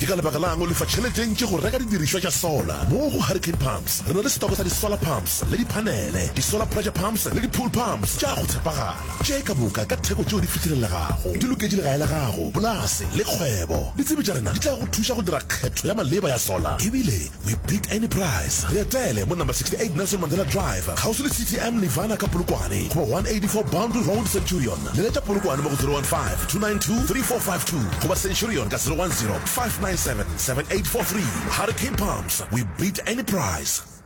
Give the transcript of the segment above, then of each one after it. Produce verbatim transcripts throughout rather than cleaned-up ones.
ka lebaka la ngo le fa tšheleteng ke go reka didiriswa tša solar mo go Hurricane Pumps re na le stoko sa di-solar pumps le dipanele di-solar pressure pumps le di-pool pumps tša go tshepagala tše ka moka ka theko tšeo di fitlhelelegago di loketše legae la gago polase le kgwebo ditsebi tša rena di tla go thuša go dira kgetho ya maleba ya solar ebile we beat any price re etele mo number sixty-eight Nelson Mandela Drive kgauswi le C T M Nirvana ka Polokwane go one eighty-four Boundary Road Centurion le letša Polokwane mo go zero one five two nine two three four five two go ba Centurion ka zero one zero five nine seven seven eight four three. Hurricane Pumps, we beat any price.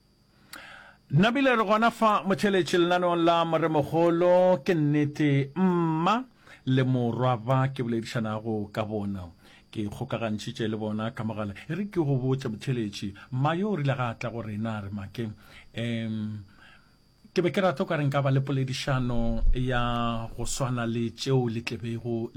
Nabile re gona fa motheletše lenaneo la maremogolo ke nnete mma le morwaba ke boledišanago ka bona ke kgokagantšitše le bona ka mogala e re ke go botša motheletše mma yo o rile ga tla go rena re make um ke be ke rata ka reng ka ba le poledišano ya go swana le tšeo le tlebego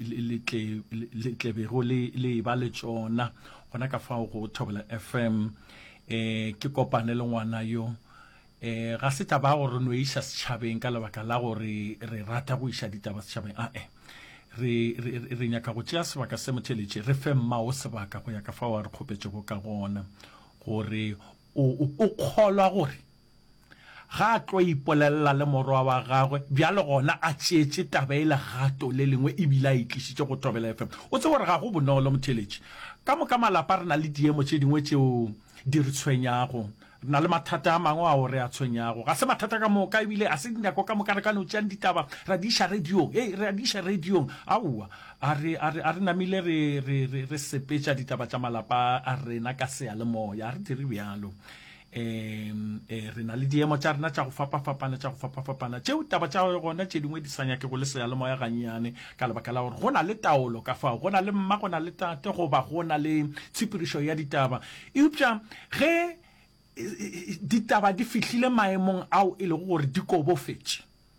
le tlebego le ba le tšona gona ka fao go Thobela F M eh ke kopane le ngwana yo eh ga se taba gore no isa setšhabeng ka lebaka la gore re rata go isa ditaba setšhabeng a eh re re nyaka go tšea sebaka se motheletše re fe mmao sebaka go ya ka fao re kgopetše go ka gona gore o kgolwa gore ga tlo ipolelela le morwa wa gagwe bjalo gona a tšetše tabaela gato le lengwe e bila itlišitše go Thobela F M o tse gore ga go bonolo motheletše ka moka malapa re na le diemo tše dingwe tšeo di re tshwenyago re na le mathata a mangwe ao re a tshwenyago ga se mathata ka moka ebile a se dinako ka moka re ka no tšeang ditaba ra di iša radiong e re a di iša radiong aowa a re namile re sepetša ditaba tša malapa a rena ka seyalemoya a re dire bjalo eh re na le diemo tša rena tša go fapafapana tša go fapafapana tšeo taba tša gona tše dingwe di sa nyake go le seyalemoya gannyane ka lebaka la gore go na le taolo ka fao go na le mma go na le tate goba go na le tshepedišo ya ditaba eupša ge ditaba di fihlile maemong ao e le gore di kobofetše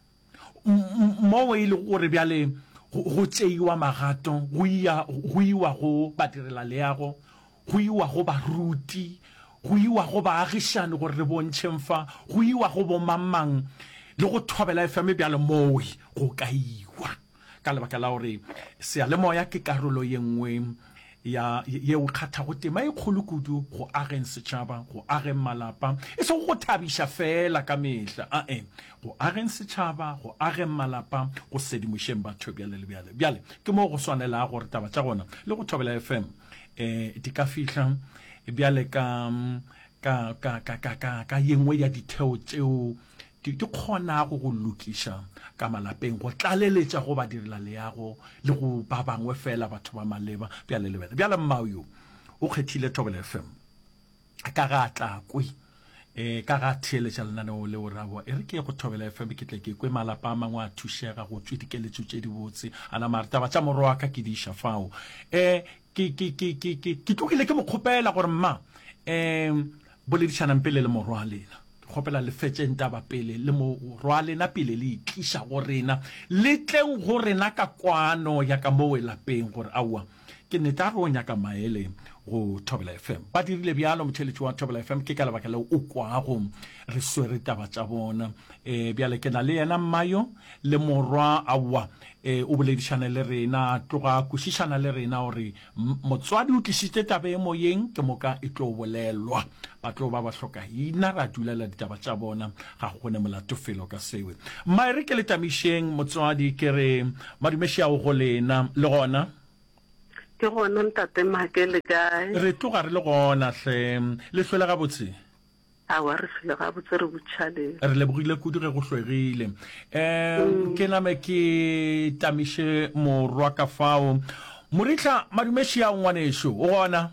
mo e le gore bjale go tšeiwa magato go iwa go badirela leago go iwa go baruti go iwa go baagišane gore re bontšheng fa go iwa go bomamang le go Thobela F M bjale mowe go ka iwa ka lebaka la gore seyalemoya ke karolo ye nngwe ya yeo kgathago tema e kgolo kudu go ageng setšhaba go ageng malapa e se go thabiša fela ka mehla a e go ageng setšhaba go ageng malapa go sedimošeng batho bjale le bjale bjale ke mo go swanela gore taba tša gona le go Thobela F M eh di ka fihla bjale ka ka ka ka ka ka yengwe ya ditheo tšeo di kgonago go lokiša ka malapeng go tlaleletša go badirela leago le go ba bangwe fela batho ba maleba bjale le bjale bjale mmao yo o kgethile Thobela F M ka ga tla kwe eh ka ga theeletša lenaneo le o rabo e re ke go Thobela F M ke tle ke kwe malapa a mangwe a thušega go tšwedikeletšo tše di botse ana mare taba tša morwa ka ke di iša fao eh ke ke ke ke ke tlogile ke mo kgopela gore mma um boledišanang pele le morwa lena kgopela le fetšeng taba pele le morwa lena pele le itliša go rena le tleng go rena ka kwano ya ka mo lapeng gore aowa ke neta re o nyaka maele go Thobela F M ba dirile bjalo motheletši wa Thobela F M ke ka lebaka leo o kwago re swere taba tša bona eh bjale ke na le yena mmayo le morwa aowa eh o boledišane le rena tloga kwešišana le rena gore motswadi o tlišitše taba e moyeng ke moka e tlo bolelwa ba tlo ba ba hloka ina ra dulela ditaba tša bona ga go ne molatofelo ka sewe mma e re ke le tamišeng motswadi ke re madumešiago go lena le gona ke gona ntate Makele kae re tloga re le gona hle le hlwele ga botse a wa re hlwele ga botse re botšhale re lebogile kudu ge go hlwegile um ke name ke tamiše morwa ka fao moritla madumeši ya ngwanešo o gona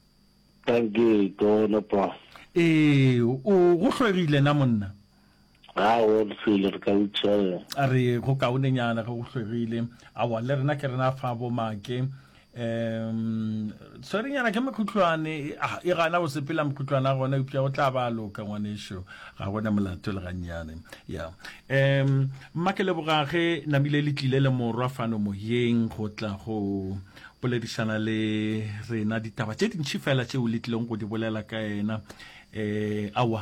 tanke tona pa ee o go hlwegile na monna a o hlwele re ka botšhale a re go kaonenyana ge go hlwegile awa le rena ke rena fa bomake um tswarinyana ke mokhutlwane e gana go sepela mokhutlwana gona upša go tla ba loka ngwanešo ga gona molato le gannyane ya um mma ke lebogage namile le tlile le morwa fano moyeng go tla go boledišana le rena ditaba tše dintšhi fela tšeo le tlileng go di bolela ka ena eh awa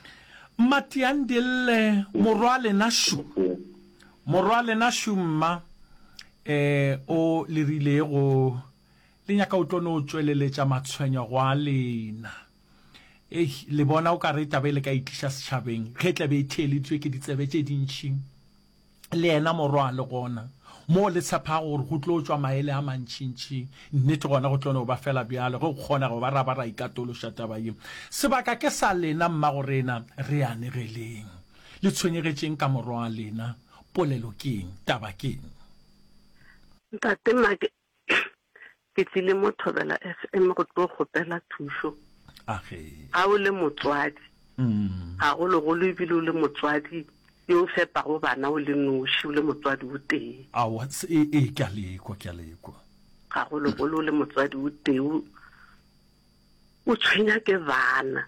Matiandile morwa lena shu morwa lena shumma eh o le rile go le nyaka o tlono o tsweleletša matshwenyago a lena eh le bona o ka re taba ile ka itlisha setšhabeng ge tla be theleditswe ke ditsebe tše dintšhi le ena morwa le gona mo le tshepa gore go tlo tswa maele a mantšintši nnete gona go tlono ba fela bjalo go kgona go ba ra ba ra ikatološa taba ye sebaka ke sa lena mma go rena re anegeleng le tshwenyegetšeng ka morwa lena polelo keng taba keng ntate Make ke tlile mo Thobela F M go tlo gopela thušo age a o le motswadi mm a go le go le bile o le motswadi yo fepa go bana o le noši o le motswadi o tee a wa e e ke a lekwa ke a lekwa ga go le go le motswadi o tee o tshwenya ke bana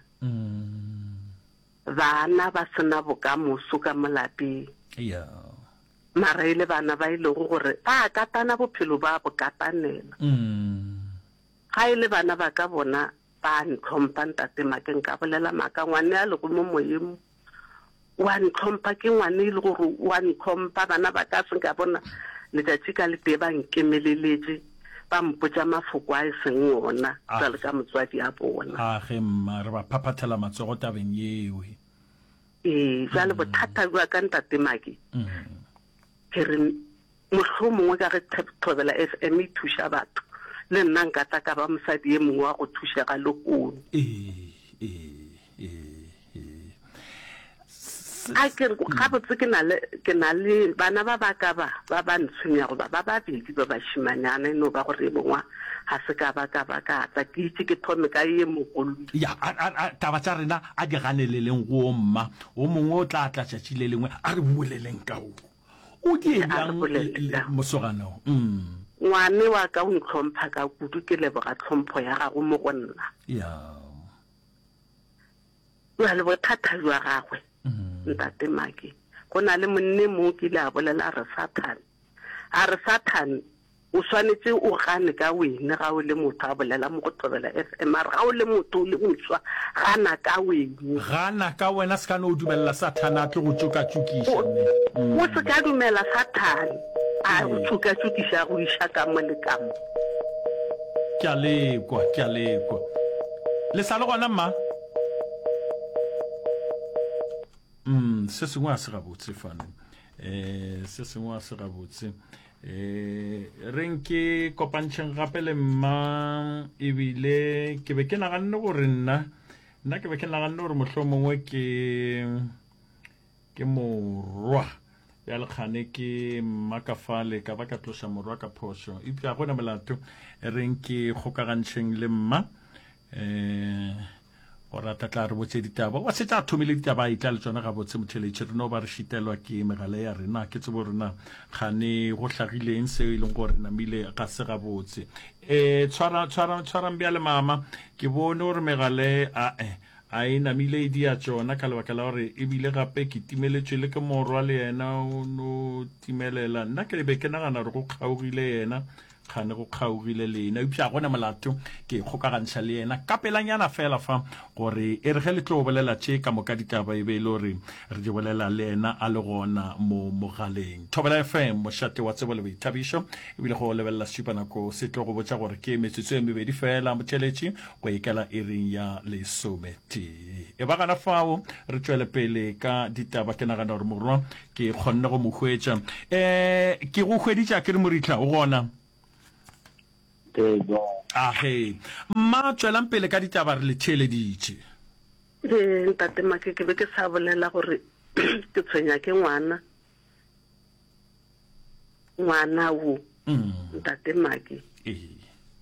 mm bana ba sena bokamoso ka molapeng yeah mara ile bana ba ile go gore ba katana bophelo ba bo katanela mm ga ile bana ba ka bona ba ntlhompha ntate Make nka bolela maka ngwane a le go mo moyeng wa ntlhompha ke ngwane ile gore wa ntlhompha bana ba ka se ka bona letšatši ka le tee ba nkemeleletse ba mpotša mafoko a e seng ona jalo ka motswadi a bona age mma re ba phaphathela matsogo tabeng yewe ee jale bothata jwa ka ntate Make mm ke re mohlomongwe ka ge Thobela F M e thuša batho le nna nka tla ka ba mosadi e mongwe wa go thuša ga lekono eh eh eh a ke re gabotse ke na le ke na le bana ba ba ka ba ba ba ntshwenya go ba ba babedi ba bashimanyana no ba gore bongwa ga se ka ba ka ba ka tla ke itse ke thome ka ye mogolo ya taba tša rena a di ganeleleng go mma o mongwe o tla tla tšatši le lengwe a re bueleleng ka o o di yang mosogano mm ngwane wa ka o ntlhompha ka kudu ke leboga tlhompho ya gago mo go nna ya wa le bothata jwa gagwe ntate Make go na le monne mo ke le a bolela re Satan a re Satan o swanetse o gane ka wena ga o le motho a bolela mo go Thobela F M a ga o le motho le motswa gana ka wena gana ka wena se ka no dumella Satana a tle go tšokatšokiša o se ka dumela Satan a go tšokatšokiša go iša ka mo le ka mo ke a lekwa ke a lekwa le sa le gona mma mm se sengwe a se gabotse fane eh se sengwe a se gabotse eh renke kopantšheng gape le mma ebile ke be ke naganne gore nna nna ke be ke naganne gore mohlomongwe ke ke morwa ya lekgane ke makafale ka ba ka tloša morwa ka phošo ipša gona melato renke kgokagantšheng le mma eh go rata tla re botse ditaba wa se tša thomile ditaba a itla le tsona ga botse motheletše rena o ba re šitelwa ke megala ya rena ke tsebo rena gane go hlagileng seo e leng gore namile ga se ga botse um tshwara tshwarang bja le mama ke bone gore megale a e a e namile e dia tsona ka lebaka la gore ebile gape ke timeletšwe le ke morwa le yena o no timelela nna ke be ke nagana gore go kgaogile yena khane go kgaogile lena upša gona molato ke kgokagantšha le yena ka pelanyana fela fa gore e re ge le tlo bolela tše ka moka ditaba e be e le gore re di bolela le yena a le gona mo mogaleng Thobela F M mošate wa tsebo le boithabišo ebile go lebelela sepanako se tlo go botša gore ke metsotso e mebedi fela motšheletše go ikela e reng ya lesometee e ba gana fao re tšwele pele ka ditaba ke nagana gore morwa ke kgonne go mo hwetša um ke go hweditša ke re moritla o gona age mma tswelang pele ka ditaba re le theeleditše ee ntate Make ke be ke sa bolela gore ke tshwenya ke ngwana ngwana wo ntate Make ee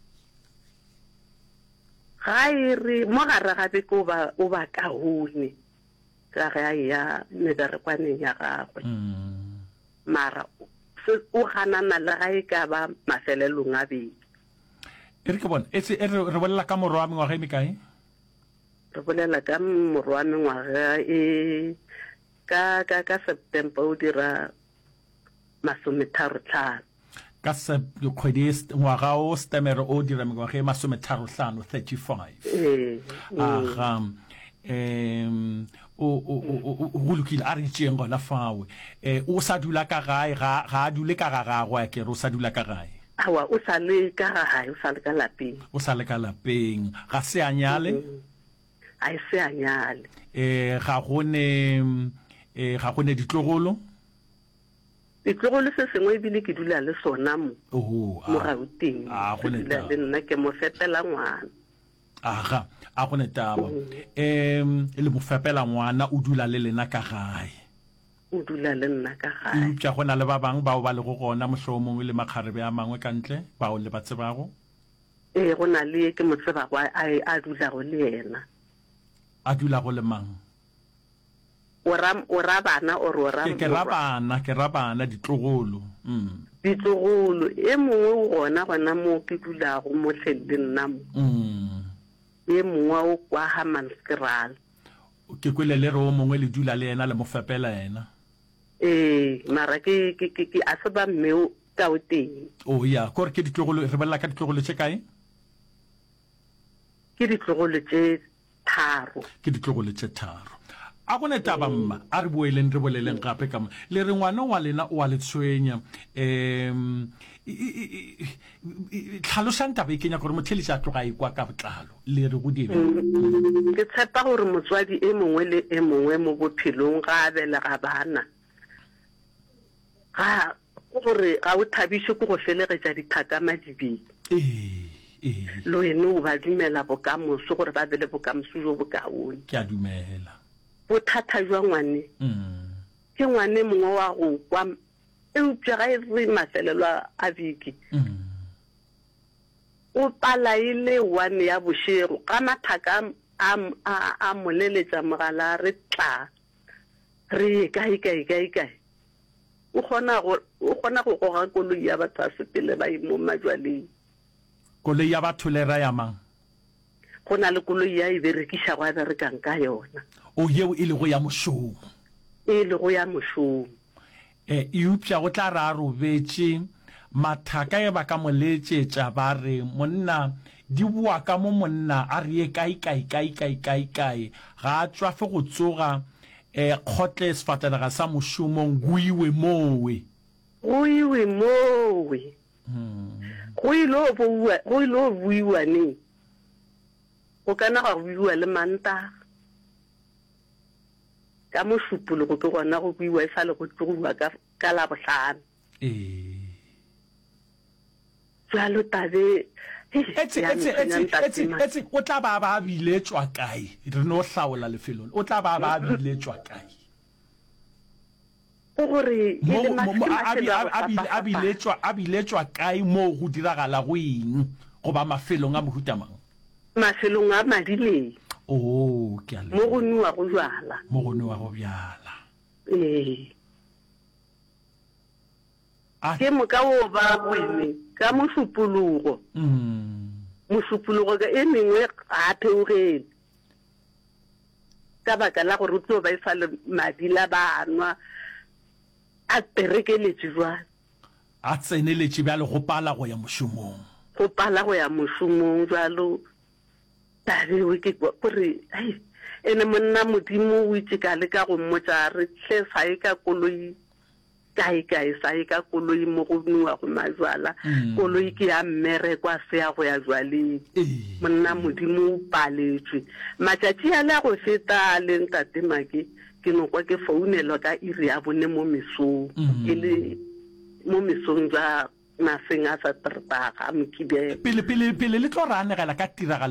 ga e re mo gare gape ke o ba kaone ka ge a ya meberekwaneng ya gagwe mara o ganana le ga e ka ba mafelelong a bedi e re ke bona e re bolela ka morwa wa mengwaga e mekae re bolela ka morwa wa mengwaga e ka ka ka September o dira masometharo tlhano ka se kgwedi ngwaga o September o dira mengwaga e masometharo tlhano thirty-five ee aga um o go lokile a re tšeeng gona fawe um o sa dula ka gae ga a dule ka ga gagwe ke re o sa dula ka gae awa o sa le ka gae o sa le ka lapeng o sa le ka lapeng ga se a nyale a e se a nyale eh ga go ne eh ga go ne ditlogolo ditlogolo se sengwe ebile ke dula le sona mo oh mo Gauteng a go ne le nna ke mo fepela ngwana aga a go ne taba em le mo fepela ngwana o dula le lena ka gae o dula le nna ka gae tja gona le ba bang ba o ba le go gona mohlomong le makgarebe a mangwe ka ntle ba o le ba tsebago eh go na le ke mo tseba go a a dula go le yena a dula go le mang ora ora bana o ora ke ra bana ke ra bana ditlogolo mm ditlogolo e mongwe o gona gona mo ke dula go mo tlhelle nna mo mm e mongwe o kwa Hammanskraal ke kwele le re o mongwe le dula le yena le mo fepela yena eh mara ke ke ke a se ba mme o ka o teng o ya kore ke ditlogolo re balla ka ditlogolo tse kae ke ditlogolo tse tharo ke ditlogolo tse tharo a go ne taba mma a re boeleng re boleleng gape ka le re ngwana wa lena o a le tshwenya em tlhalosang taba e kenya gore motlhelisi a tloga ikwa ka botlalo le re go dibe ke tshepa gore motswadi e mongwe le e mongwe mo bophelong ga a bele ga bana ga gore ga o thabishe go go felegetša dithakama dibedi eh eh lo ene o ba dumela bokamoso gore ba bele bokamoso jo bokaone ke a dumela bothata jwa ngwane mm ke ngwane mongwe wa go kwa e upša ga e re mafelelo a biki mm o pala ile one ya bošego ga mathaka a a moleletša mogala re tla re kae kae kae kae o kgona go o kgona go goga koloi ya batho a sepele ba mo majwaleng koloi ya batho le ra ya mang go na le koloi ya e berekiša go a berekang ka yona o yeo e le go ya mošomo e le go ya mošomo eh e upša go tla ra robetse mathaka e ba ka moletsetša ba re monna di bua ka mo monna a re kae kae kae kae kae kae ga a tswa fe go tsoga eh khotle sefatanaga sa mošomong go iwe mowe go iwe mowe go ilo bua go ilo buiwa ne go kana ga buiwa le manta ka mo šupolo go ke gona go buiwa e sa le go tloga ka ka la bohlano eh jalo tabe etse etse etse etse o tla ba ba biletswa kae re no hlaola lefelong o tla ba ba biletswa kae o gore ile ma abiletswa abiletswa kae mo go diragala go eng go ba mafelong a mohutamang mafelong a madile oh ke a le mo go nwa go jwala mo go nwa go byala eh ke mo ka o ba bone ka mosupologo mm mosupologo ka e mengwe ga theogele ka baka la gore o tlo ba e sa le madila ba nwa a perekeletše jwa a tseneletše bjale go pala go ya mošomong go pala go ya mošomong jalo tabewe ke gore ai ene monna modimo o itse ka le ka go mmotsa re tle sa e ka koloi kae kae sa e ka koloi mo go nwa go majwala koloi ke ya mmere kwa se ya go ya jwaleng monna modimo o paletswe matšatši a le go feta le ntate make ke no kwa ke founelwa ka iri ya bone mo mesong ke le mo mesong ja mafeng a sa trtaga mokibele pele pele pele le tlo ra anegela ka tiragalo